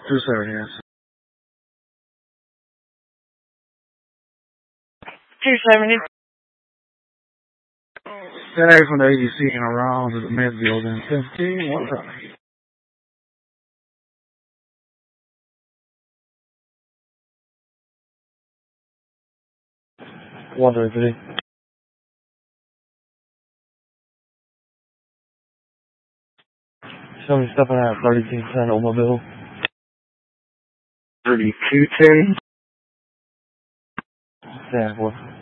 270, yes. 270. Stay from the ADC and around to the mid building. 15, 1 running. One, two, three. Show me stepping out 3210 Oldsmobile. 3210. Yeah, what?